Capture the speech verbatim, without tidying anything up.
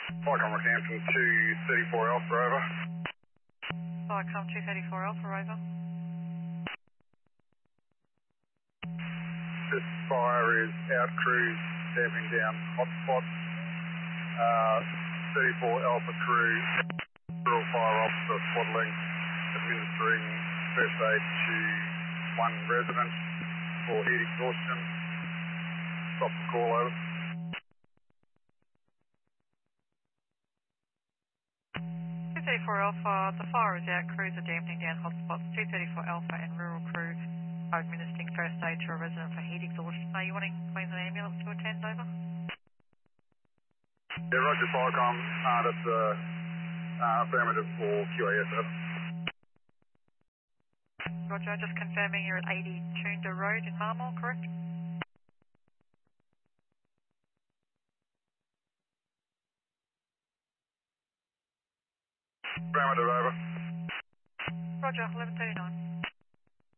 Vicom Rockhampton two thirty-four Alpha, over. Vicom two thirty-four Alpha, over. This fire is out crews damping down hotspot. Uh, thirty-four Alpha crew, rural fire officer swaddling, administering first aid to one resident for heat exhaustion. Stop the call, over. two thirty-four Alpha, the fire is out, crews are dampening down hotspots. two thirty-four Alpha and rural crew are administering first aid to a resident for heat exhaustion. Are you wanting Queensland Ambulance to attend, over? Yeah, Roger, Vicom, uh, that's uh, uh, affirmative for Q A S, over. Roger, just confirming you're at eighty Toondah Road in Marmore, correct? Affirmative, over. Roger, eleven thirty-nine.